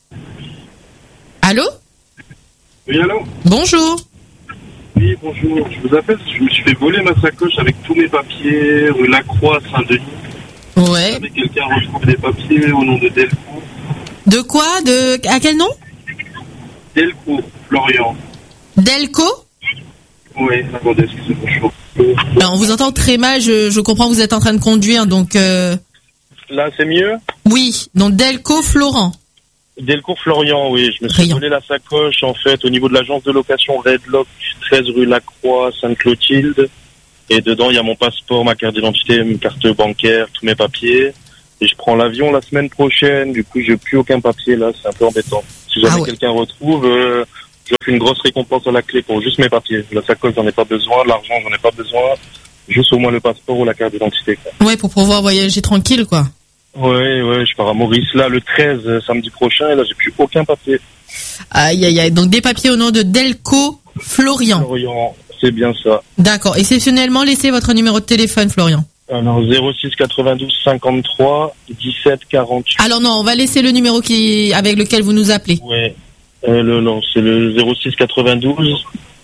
Allô? Oui, allô? Bonjour. Oui, bonjour. Je vous appelle, je me suis fait voler ma sacoche avec tous mes papiers, rue Lacroix, Saint-Denis. Ouais. Avec quelqu'un retrouve des papiers au nom de Delco. De quoi? À quel nom? Delco, Florian. Delco? Oui, attendez, excusez-moi. Alors, on vous entend très mal, je comprends que vous êtes en train de conduire, donc... Là, c'est mieux? Oui, donc Delco Florent. Delco Florian, oui. Je me suis volé la sacoche, en fait, au niveau de l'agence de location Redlock, 13 rue Lacroix, Sainte-Clotilde. Et dedans, il y a mon passeport, ma carte d'identité, ma carte bancaire, tous mes papiers. Et je prends l'avion la semaine prochaine. Du coup, j'ai plus aucun papier, là. C'est un peu embêtant. Si jamais quelqu'un retrouve, j'offre une grosse récompense à la clé pour juste mes papiers. La sacoche, j'en ai pas besoin. L'argent, j'en ai pas besoin. Juste au moins le passeport ou la carte d'identité, quoi. Ouais, pour pouvoir voyager tranquille, quoi. Ouais, je pars à Maurice, là, le 13, samedi prochain. Et là, j'ai plus aucun papier. Aïe, aïe, aïe. Donc, des papiers au nom de Delco Florian. Florian, c'est bien ça. D'accord. Exceptionnellement, laissez votre numéro de téléphone, Florian. Alors, 06 92 53 17 48. Alors non, on va laisser le numéro avec lequel vous nous appelez. Ouais. Non, c'est le 06 92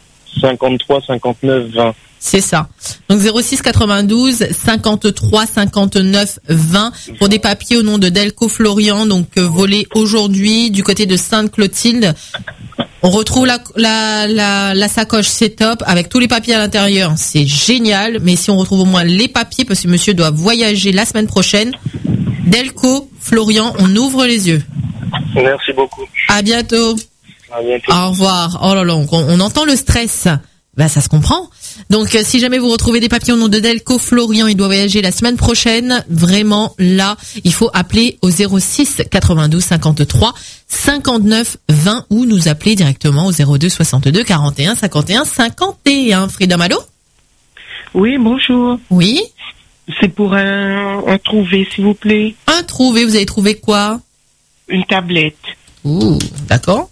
53 59 20. C'est ça. Donc 06 92 53 59 20 pour des papiers au nom de Delco Florian, donc volés aujourd'hui du côté de Sainte-Clotilde. On retrouve la sacoche, c'est top, avec tous les papiers à l'intérieur, c'est génial. Mais si on retrouve au moins les papiers, parce que monsieur doit voyager la semaine prochaine, Delco Florian, on ouvre les yeux. Merci beaucoup. À bientôt. À bientôt. Au revoir. Oh là là, on entend le stress. Ben, ça se comprend. Donc, si jamais vous retrouvez des papiers au nom de Delco Florian, il doit voyager la semaine prochaine. Vraiment, là, il faut appeler au 06 92 53 59 20 ou nous appeler directement au 02 62 41 51 51. Frida Malo? Oui, bonjour. Oui? C'est pour un trouvé, s'il vous plaît. Un trouvé, vous avez trouvé quoi? Une tablette. Ouh, d'accord.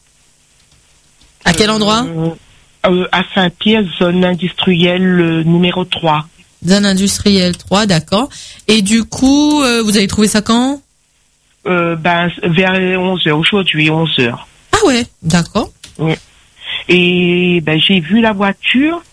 À quel endroit? À Saint-Pierre, zone industrielle numéro 3. Zone industrielle 3, d'accord. Et du coup, vous avez trouvé ça quand? Vers 11h, aujourd'hui, 11h. Ah ouais, d'accord. Oui. Et j'ai vu la voiture,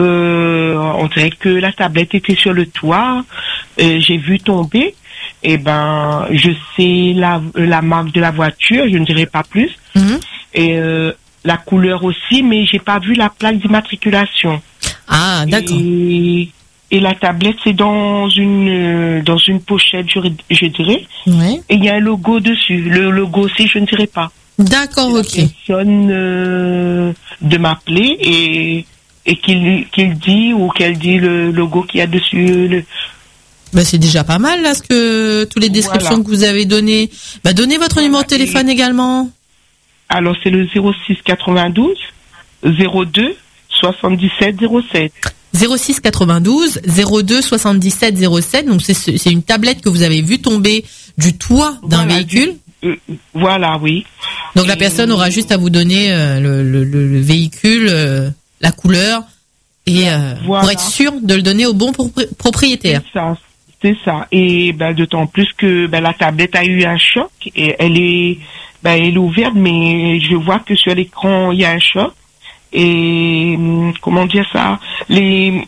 on dirait que la tablette était sur le toit, j'ai vu tomber, et je sais la marque de la voiture, je ne dirai pas plus. Et la couleur aussi, mais j'ai pas vu la plaque d'immatriculation. Ah, d'accord. Et la tablette, c'est dans une pochette, je dirais. Ouais. Et il y a un logo dessus. Le logo aussi, je ne dirais pas. D'accord, ok. Personne de m'appeler et qu'il dit ou qu'elle dit le logo qu'il y a dessus. C'est déjà pas mal, là, toutes les descriptions que vous avez données. Donnez votre numéro de téléphone également. Alors, c'est le 06 92 02 77 07. 06 92 02 77 07. Donc, c'est une tablette que vous avez vue tomber du toit d'un véhicule. Voilà, oui. Donc, la personne aura juste à vous donner le véhicule, la couleur, et pour être sûr de le donner au bon propriétaire. C'est ça. Et d'autant plus que la tablette a eu un choc et elle est ouverte, mais je vois que sur l'écran il y a un choc. Et comment dire ça, l'écran,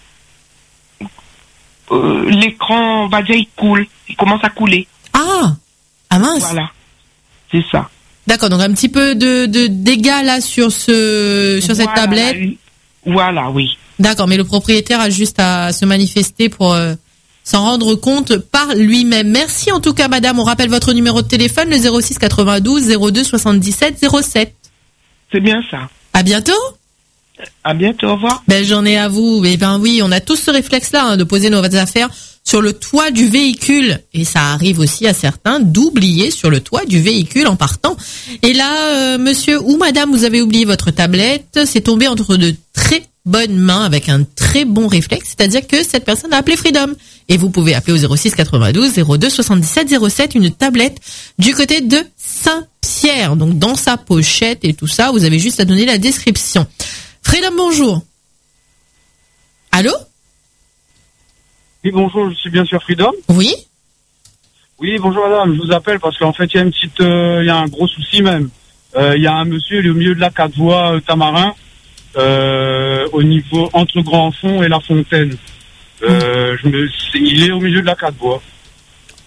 on va dire, il coule, il commence à couler. Ah mince. Voilà, c'est ça. D'accord, donc un petit peu de dégâts là sur cette tablette. Voilà, oui. D'accord, mais le propriétaire a juste à se manifester pour s'en rendre compte par lui-même. Merci en tout cas, madame. On rappelle votre numéro de téléphone, le 06 92 02 77 07. C'est bien ça. À bientôt. À bientôt, au revoir. Belle journée à vous. Eh ben oui, on a tous ce réflexe-là, de poser nos affaires sur le toit du véhicule. Et ça arrive aussi à certains d'oublier sur le toit du véhicule en partant. Et là, monsieur ou madame, vous avez oublié votre tablette. C'est tombé entre de très bonnes mains avec un très bon réflexe. C'est-à-dire que cette personne a appelé Freedom. Et vous pouvez appeler au 06 92 02 77 07 une tablette du côté de Saint-Pierre. Donc dans sa pochette et tout ça, vous avez juste à donner la description. Freedom, bonjour. Allô? Oui, bonjour, je suis bien sûr Freedom. Oui? Oui, bonjour madame, je vous appelle parce qu'en fait, il y a un gros souci même. Il y a un monsieur, il est au milieu de la 4 voies Tamarin, au niveau entre Grand Fond et La Fontaine. Il est au milieu de la 4 voies.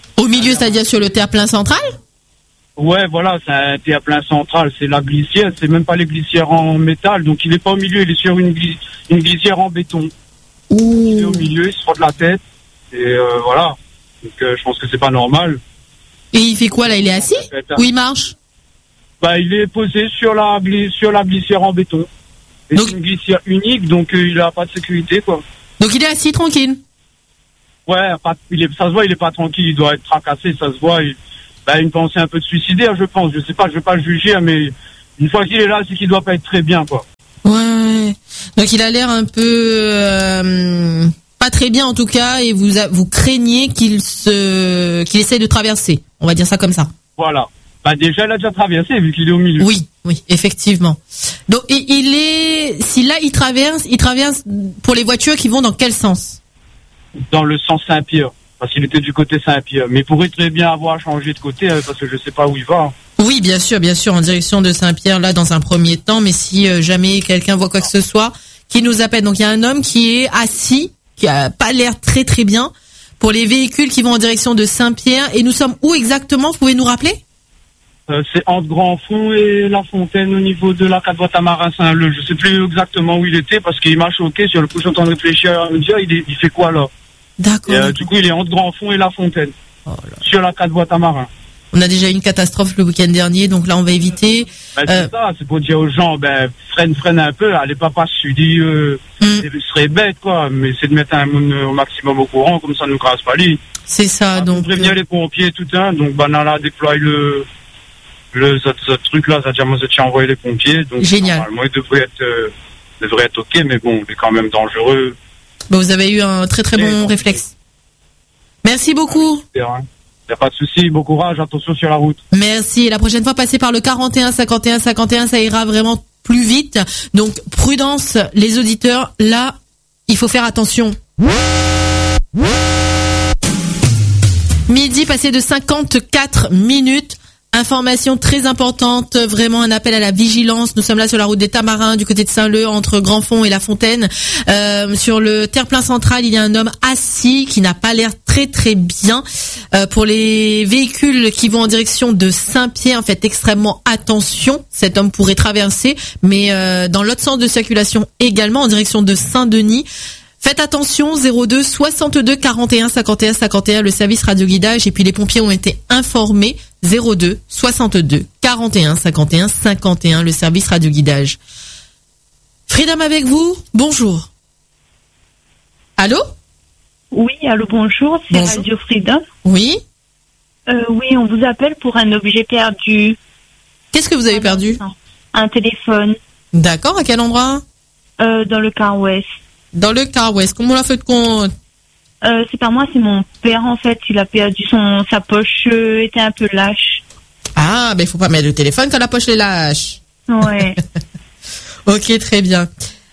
milieu, c'est-à-dire sur le terre-plein central? Ouais, voilà, c'est un terre-plein central, c'est la glissière, c'est même pas les glissières en métal, donc il est pas au milieu, il est sur une glissière en béton. Il est au milieu, il se frotte la tête, et voilà. Donc je pense que c'est pas normal. Et il fait quoi là? Il est assis ou il marche? Bah, il est posé sur la glissière en béton. Et c'est une glissière unique, donc il a pas de sécurité, quoi. Donc il est assis tranquille? Ouais, ça se voit, il est pas tranquille, il doit être tracassé, ça se voit. Une pensée un peu de suicidaire, je pense. Je sais pas, je vais pas le juger, mais une fois qu'il est là, c'est qu'il doit pas être très bien, quoi. Ouais. Donc il a l'air un peu pas très bien en tout cas, et vous craignez qu'il essaie de traverser. On va dire ça comme ça. Voilà. Bah déjà, il a déjà traversé vu qu'il est au milieu. Oui, effectivement. Donc il traverse pour les voitures qui vont dans quel sens? Dans le sens Saint-Pierre, parce qu'il était du côté Saint-Pierre. Mais il pourrait très bien avoir changé de côté, parce que je sais pas où il va. Oui, bien sûr, en direction de Saint-Pierre là dans un premier temps. Mais si jamais quelqu'un voit quoi que ce soit, qui nous appelle. Donc il y a un homme qui est assis, qui a pas l'air très très bien, pour les véhicules qui vont en direction de Saint-Pierre. Et nous sommes où exactement? Vous pouvez nous rappeler? C'est entre Grand-Fond et La Fontaine au niveau de la 4 voies Tamarin-Saint-Leu. Je sais plus exactement où il était parce qu'il m'a choqué. Sur le coup, je suis en train de réfléchir à me dire, il fait quoi là? D'accord. Du coup, il est entre Grand-Fond et La Fontaine. Sur la 4 voies Tamarin. On a déjà eu une catastrophe le week-end dernier, donc là on va éviter. C'est ça, c'est pour dire aux gens, freine un peu, allez pas passer. Ce serait bête quoi, mais c'est de mettre un monde au maximum au courant, comme ça ne nous casse pas lui. C'est ça, donc. Prévenir les pompiers tout un, donc Banala déploie ce truc là, c'est-à-dire moi j'ai envoyé les pompiers, donc génial. Normalement il devrait être ok, mais bon, il est quand même dangereux. Bon, vous avez eu un très très bon réflexe. Merci beaucoup. Il n'y a pas de souci, bon courage, attention sur la route. Merci, et la prochaine fois, passez par le 41 51 51, ça ira vraiment plus vite. Donc, prudence, les auditeurs, là, il faut faire attention. Midi passé de 54 minutes. Information très importante, vraiment un appel à la vigilance. Nous sommes là sur la route des Tamarins, du côté de Saint-Leu, entre Grand-Fond et La Fontaine. Sur le terre-plein central, il y a un homme assis qui n'a pas l'air très très bien. Pour les véhicules qui vont en direction de Saint-Pierre, faites extrêmement attention. Cet homme pourrait traverser, mais dans l'autre sens de circulation également, en direction de Saint-Denis. Faites attention, 02 62 41 51 51, le service radioguidage, et puis les pompiers ont été informés, 02 62 41 51 51, le service radioguidage. Freedom avec vous, bonjour. Allô? Oui, allô, bonjour, c'est Radio Freedom. Oui? Oui, on vous appelle pour un objet perdu. Qu'est-ce que vous avez perdu? Un téléphone. D'accord, à quel endroit? Dans le Car West. Dans le Car West, comment on l'a fait de compte? C'est pas moi, c'est mon père en fait. Il a perdu sa poche, était un peu lâche. Ah, il faut pas mettre le téléphone quand la poche est lâche. Ouais. Ok, très bien.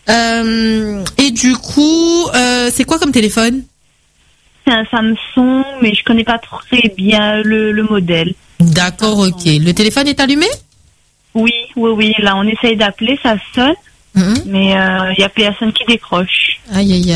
Et du coup, c'est quoi comme téléphone? C'est un Samsung, mais je connais pas très bien le modèle. D'accord, ok. Le téléphone est allumé? Oui. Là, on essaye d'appeler, ça sonne. Mais il y a personne qui décroche. Aïe.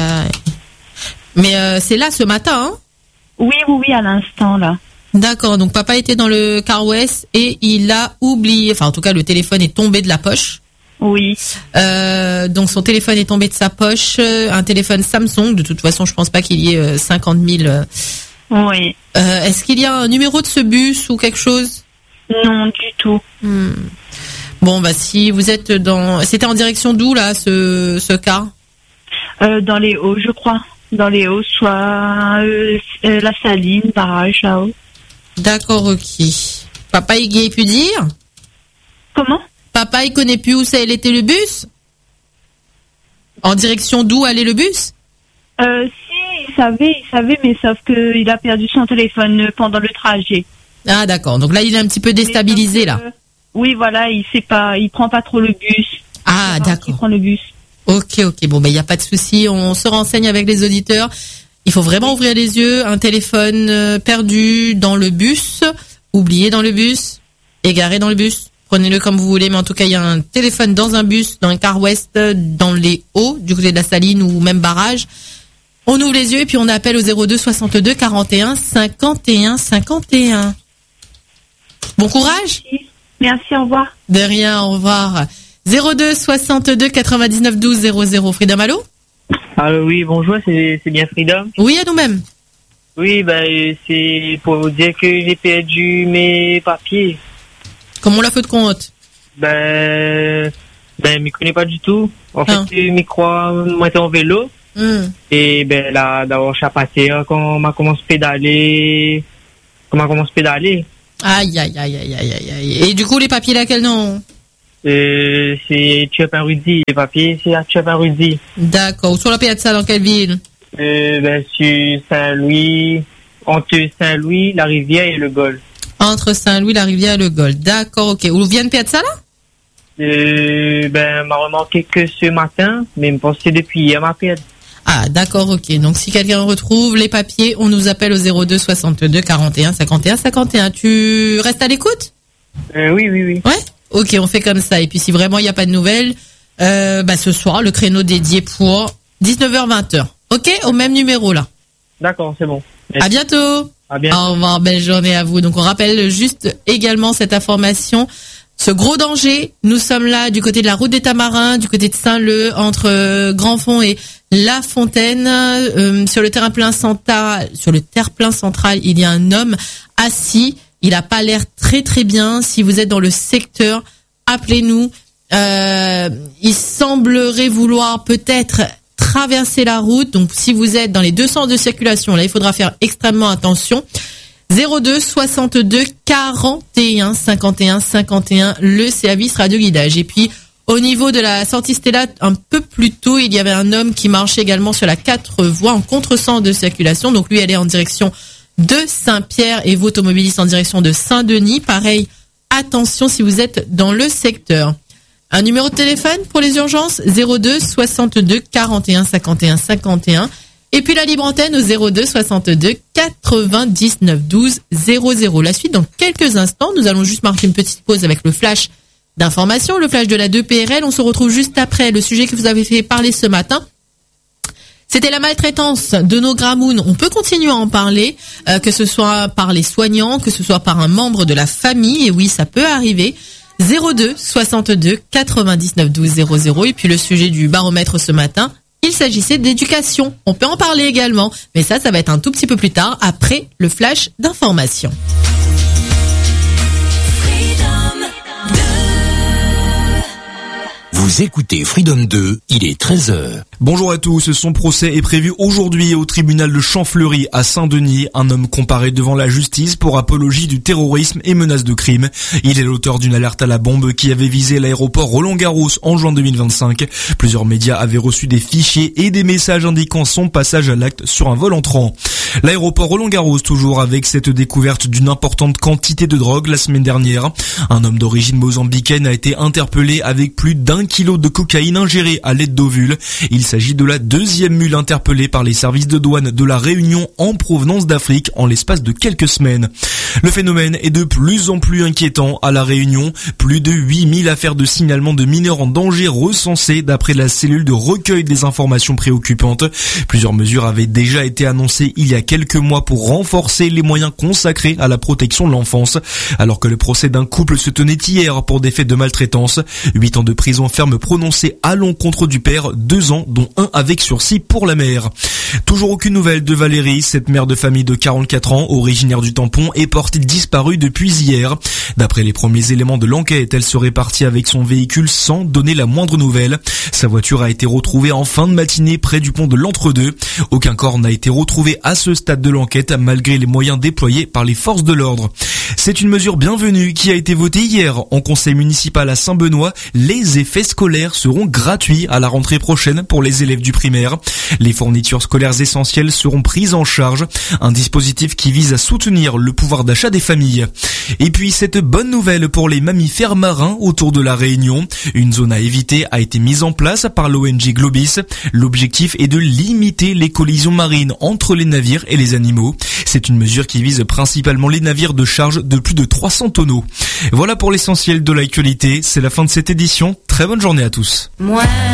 Mais c'est là ce matin, hein? Oui, à l'instant là. D'accord, donc papa était dans le Car West et il a oublié, enfin en tout cas le téléphone est tombé de la poche. Oui. Donc son téléphone est tombé de sa poche, un téléphone Samsung, de toute façon je pense pas qu'il y ait 50 000. Oui. Est-ce qu'il y a un numéro de ce bus ou quelque chose? Non, du tout. Bon, si vous êtes c'était en direction d'où, là, ce car? Dans les Hauts, je crois. Dans les Hauts, soit la Saline, barrage, là-haut. D'accord, ok. Papa, il a pu dire? Comment? Papa, il connaît plus où ça était le bus? En direction d'où allait le bus? Si, il savait, mais sauf qu'il a perdu son téléphone pendant le trajet. Ah, d'accord. Donc là, il est un petit peu déstabilisé, là. Oui, voilà, il prend pas trop le bus. Ah, d'accord. Il prend le bus. Ok. Bon, il n'y a pas de souci. On se renseigne avec les auditeurs. Il faut vraiment ouvrir les yeux. Un téléphone perdu dans le bus, oublié dans le bus, égaré dans le bus. Prenez-le comme vous voulez, mais en tout cas, il y a un téléphone dans un bus, dans un Car West, dans les Hauts, du côté de la Saline ou même barrage. On ouvre les yeux et puis on appelle au 02 62 41 51 51. Bon courage. Merci, au revoir. De rien, au revoir. 02 62 99 12 00. Freedom, allô? Allô, oui, bonjour, c'est bien Freedom? Oui, à nous-mêmes. Oui, c'est pour vous dire que j'ai perdu mes papiers. Comment on l'a fait de compte? Je m'y connais pas du tout. En fait, je crois, moi, j'étais en vélo. Et là, d'abord, je suis passé quand on commence à pédaler. Aïe, aïe, aïe, aïe, aïe, aïe. Et du coup, les papiers, là, quel nom? C'est Turpin-Rudy. Les papiers, c'est à Turpin-Rudy. D'accord. Sur la piazza, dans quelle ville? Sur Saint-Louis, entre Saint-Louis, la rivière et le Gol. Entre Saint-Louis, la rivière et le Gol. D'accord, ok. Où vient Piazza, là? M'a remarqué que ce matin, mais me pensais depuis hier, ma période. Ah, d'accord, ok. Donc, si quelqu'un retrouve les papiers, on nous appelle au 02 62 41 51 51. Tu restes à l'écoute? Oui. Ouais? Ok, on fait comme ça. Et puis, si vraiment il n'y a pas de nouvelles, ce soir, le créneau dédié pour 19h-20h. Ok? Au même numéro, là. D'accord, c'est bon. À bientôt. À bientôt. Au revoir, belle journée à vous. Donc, on rappelle juste également cette information. Ce gros danger, nous sommes là du côté de la route des Tamarins, du côté de Saint-Leu, entre Grandfond et La Fontaine. Sur le terre-plein central, il y a un homme assis. Il a pas l'air très très bien. Si vous êtes dans le secteur, appelez-nous. Il semblerait vouloir peut-être traverser la route. Donc, si vous êtes dans les deux sens de circulation, là, il faudra faire extrêmement attention. 02 62 41 51 51, le service radio guidage. Et puis, au niveau de la sortie Stella, un peu plus tôt, il y avait un homme qui marchait également sur la 4 voies en contresens de circulation. Donc, lui, elle est en direction de Saint-Pierre et vous, automobiliste, en direction de Saint-Denis. Pareil, attention si vous êtes dans le secteur. Un numéro de téléphone pour les urgences, 02 62 41 51 51. Et puis la libre antenne au 02 62 99 12 00. La suite dans quelques instants. Nous allons juste marquer une petite pause avec le flash d'information, le flash de la 2PRL. On se retrouve juste après le sujet que vous avez fait parler ce matin. C'était la maltraitance de nos gramounes. On peut continuer à en parler, que ce soit par les soignants, que ce soit par un membre de la famille. Et oui, ça peut arriver. 02 62 99 12 00. Et puis le sujet du baromètre ce matin, il s'agissait d'éducation. On peut en parler également, mais ça va être un tout petit peu plus tard, après le flash d'information. Vous écoutez Freedom 2, il est 13h. Bonjour à tous, son procès est prévu aujourd'hui au tribunal de Champfleury à Saint-Denis. Un homme comparé devant la justice pour apologie du terrorisme et menace de crime. Il est l'auteur d'une alerte à la bombe qui avait visé l'aéroport Roland-Garros en juin 2025. Plusieurs médias avaient reçu des fichiers et des messages indiquant son passage à l'acte sur un vol entrant. L'aéroport Roland-Garros toujours avec cette découverte d'une importante quantité de drogue la semaine dernière. Un homme d'origine mozambicaine a été interpellé avec plus d'1 kilo de cocaïne ingérée à l'aide d'ovules. Il s'agit de la deuxième mule interpellée par les services de douane de la Réunion en provenance d'Afrique en l'espace de quelques semaines. Le phénomène est de plus en plus inquiétant à la Réunion. Plus de 8000 affaires de signalement de mineurs en danger recensées d'après la cellule de recueil des informations préoccupantes. Plusieurs mesures avaient déjà été annoncées il y a quelques mois pour renforcer les moyens consacrés à la protection de l'enfance. Alors que le procès d'un couple se tenait hier pour des faits de maltraitance. 8 ans de prison ferme prononcée à l'encontre du père, 2 ans dont 1 avec sursis pour la mère. Toujours aucune nouvelle de Valérie, cette mère de famille de 44 ans, originaire du Tampon, est portée disparue depuis hier. D'après les premiers éléments de l'enquête, elle serait partie avec son véhicule sans donner la moindre nouvelle. Sa voiture a été retrouvée en fin de matinée près du pont de l'Entre-deux. Aucun corps n'a été retrouvé à ce stade de l'enquête malgré les moyens déployés par les forces de l'ordre. C'est une mesure bienvenue qui a été votée hier en conseil municipal à Saint-Benoît. Les effets scolaires seront gratuits à la rentrée prochaine pour les élèves du primaire. Les fournitures scolaires essentielles seront prises en charge. Un dispositif qui vise à soutenir le pouvoir d'achat des familles. Et puis cette bonne nouvelle pour les mammifères marins autour de la Réunion. Une zone à éviter a été mise en place par l'ONG Globis. L'objectif est de limiter les collisions marines entre les navires et les animaux. C'est une mesure qui vise principalement les navires de charge de plus de 300 tonneaux. Voilà pour l'essentiel de l'actualité. C'est la fin de cette édition. Très bonne journée à tous.